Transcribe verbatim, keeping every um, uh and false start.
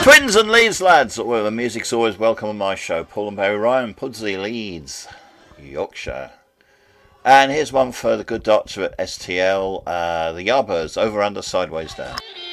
Twins and Leeds lads. Well, the music's always welcome on my show. Paul and Barry Ryan, Pudsey, Leeds, Yorkshire. And here's one for the good doctor at S T L, uh, the Yardbirds, Over Under Sideways Down.